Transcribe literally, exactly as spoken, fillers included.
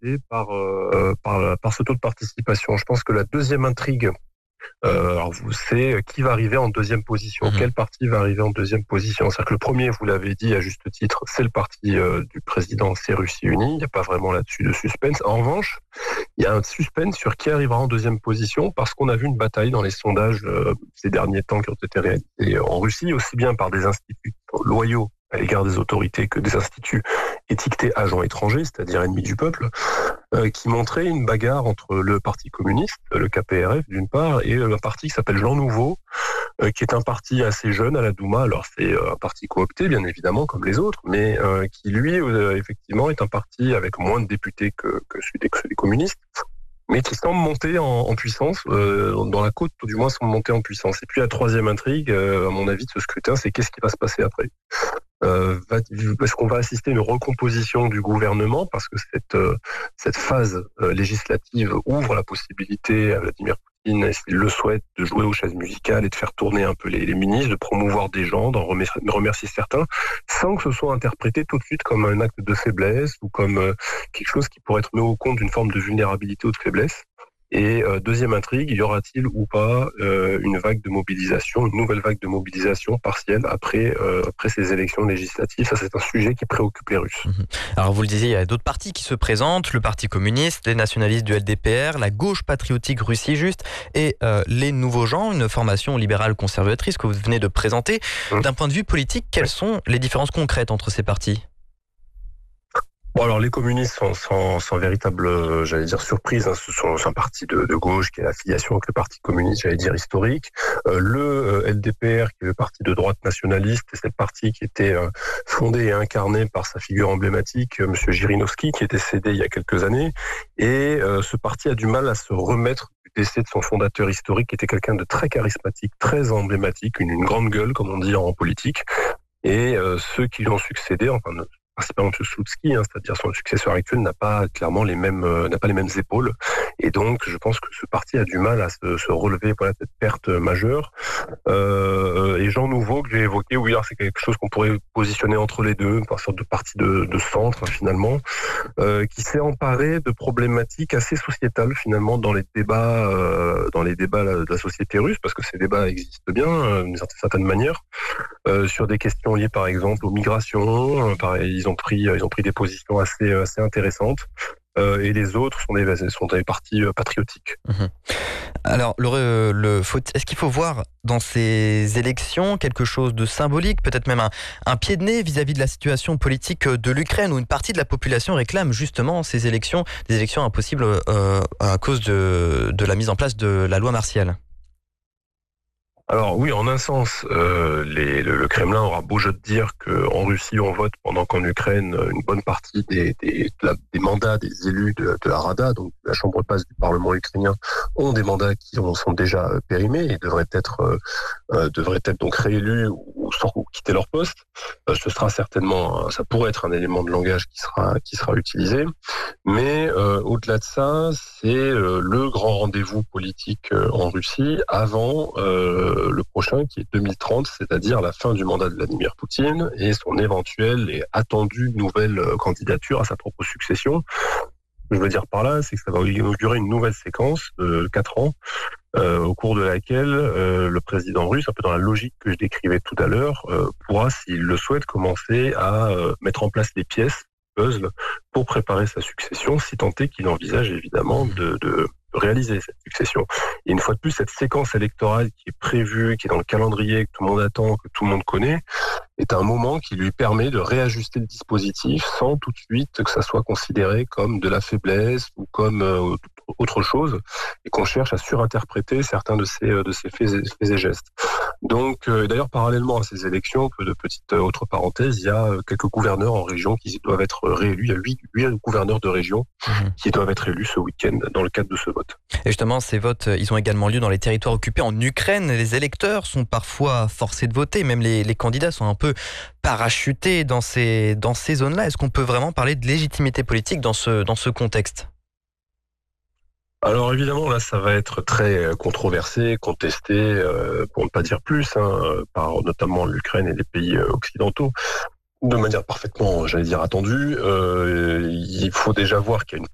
passer par, euh, par, par ce taux de participation. Je pense que la deuxième intrigue, Euh, alors vous, c'est qui va arriver en deuxième position, Mmh. quel parti va arriver en deuxième position. C'est-à-dire que le premier, vous l'avez dit à juste titre, c'est le parti euh, du président, c'est Russie Unie. Il n'y a pas vraiment là-dessus de suspense. En revanche, il y a un suspense sur qui arrivera en deuxième position parce qu'on a vu une bataille dans les sondages euh, ces derniers temps qui ont été réalisés en Russie, aussi bien par des instituts loyaux à l'égard des autorités que des instituts étiquetés agents étrangers, c'est-à-dire ennemis du peuple, euh, qui montrait une bagarre entre le Parti communiste, le K P R F d'une part, et un parti qui s'appelle Jean Nouveau, euh, qui est un parti assez jeune à la Douma. Alors c'est un parti coopté, bien évidemment, comme les autres, mais euh, qui lui, euh, effectivement, est un parti avec moins de députés que, que celui des, que celui des communistes, mais qui semble monter en, en puissance, euh, dans la côte, tout du moins, semble monter en puissance. Et puis la troisième intrigue, euh, à mon avis, de ce scrutin, c'est qu'est-ce qui va se passer après. Euh, va, est-ce qu'on va assister à une recomposition du gouvernement parce que cette, euh, cette phase euh, législative ouvre la possibilité à Vladimir Poutine, s'il le souhaite, de jouer aux chaises musicales et de faire tourner un peu les, les ministres, de promouvoir des gens, d'en remercier, de remercier certains, sans que ce soit interprété tout de suite comme un acte de faiblesse ou comme euh, quelque chose qui pourrait être mis au compte d'une forme de vulnérabilité ou de faiblesse. Et euh, deuxième intrigue, y aura-t-il ou pas euh, une vague de mobilisation, une nouvelle vague de mobilisation partielle après euh, après ces élections législatives? Ça, c'est un sujet qui préoccupe les Russes. Mmh. Alors vous le disiez, il y a d'autres partis qui se présentent, le Parti communiste, les nationalistes du L D P R, la gauche patriotique Russie Juste et euh, les Nouveaux Gens, une formation libérale conservatrice que vous venez de présenter. Mmh. D'un point de vue politique, quelles sont les différences concrètes entre ces partis ? Bon, alors les communistes sont sans, sans véritable, euh, j'allais dire, surprise. Hein, ce sont c'est un parti de, de gauche qui a l'affiliation avec le Parti communiste, j'allais dire, historique. Euh, le euh, L D P R, qui est le parti de droite nationaliste, c'est le parti qui était euh, fondé et incarné par sa figure emblématique, euh, Monsieur Zhirinovsky, qui est décédé il y a quelques années. Et euh, ce parti a du mal à se remettre du décès de son fondateur historique, qui était quelqu'un de très charismatique, très emblématique, une, une grande gueule, comme on dit en politique. Et euh, ceux qui lui ont succédé, enfin, principalement M. Slutsky, hein, c'est-à-dire son successeur actuel, n'a pas clairement les mêmes, euh, n'a pas les mêmes épaules. Et donc, je pense que ce parti a du mal à se, se relever voilà, cette perte majeure. Euh, et Jean Nouveau, que j'ai évoqué, oui, alors c'est quelque chose qu'on pourrait positionner entre les deux, une sorte de parti de, de centre, finalement, euh, qui s'est emparé de problématiques assez sociétales, finalement, dans les débats, euh, dans les débats de la société russe, parce que ces débats existent bien, euh, d'une certaine manière, euh, sur des questions liées, par exemple, aux migrations. Euh, pareil, ils ont pris, ils ont pris des positions assez, assez intéressantes. Euh, et les autres sont des, sont des partis patriotiques. Mmh. Alors, le, le, faut, est-ce qu'il faut voir dans ces élections quelque chose de symbolique, peut-être même un, un pied de nez vis-à-vis de la situation politique de l'Ukraine, où une partie de la population réclame justement ces élections, des élections impossibles euh, à cause de, de la mise en place de la loi martiale? Alors oui, en un sens, euh, les, le, le Kremlin aura beau jeu de dire qu'en Russie on vote pendant qu'en Ukraine une bonne partie des, des, de la, des mandats des élus de, de la Rada, donc la chambre basse du Parlement ukrainien, ont des mandats qui ont, sont déjà périmés et devraient être euh, devraient être donc réélus ou, ou quitter leur poste. Euh, ce sera certainement, ça pourrait être un élément de langage qui sera qui sera utilisé, mais euh, au-delà de ça, c'est euh, le grand rendez-vous politique euh, en Russie avant euh, le prochain qui est deux mille trente, c'est-à-dire la fin du mandat de Vladimir Poutine et son éventuelle et attendue nouvelle candidature à sa propre succession. Ce que je veux dire par là, c'est que ça va inaugurer une nouvelle séquence de quatre ans euh, au cours de laquelle euh, le président russe, un peu dans la logique que je décrivais tout à l'heure, euh, pourra, s'il le souhaite, commencer à euh, mettre en place les pièces puzzle pour préparer sa succession, si tant est qu'il envisage évidemment de, de réaliser cette succession. Et une fois de plus, cette séquence électorale qui est prévue, qui est dans le calendrier, que tout le monde attend, que tout le monde connaît, est un moment qui lui permet de réajuster le dispositif sans tout de suite que ça soit considéré comme de la faiblesse ou comme euh, autre chose, et qu'on cherche à surinterpréter certains de ces, de ces faits, et, faits et gestes. Donc, euh, d'ailleurs, parallèlement à ces élections, que de petites euh, autres parenthèses, il y a euh, quelques gouverneurs en région qui doivent être réélus. Il y a huit, huit gouverneurs de région mmh. qui doivent être élus ce week-end dans le cadre de ce vote. Et justement, ces votes, ils ont également lieu dans les territoires occupés en Ukraine. Les électeurs sont parfois forcés de voter, même les, les candidats sont un peu parachutés dans ces, dans ces zones-là. Est-ce qu'on peut vraiment parler de légitimité politique dans ce, dans ce contexte ? Alors évidemment, là, ça va être très controversé, contesté, euh, pour ne pas dire plus, hein, par notamment l'Ukraine et les pays occidentaux, de manière parfaitement, j'allais dire, attendue. Euh, il faut déjà voir qu'il y a une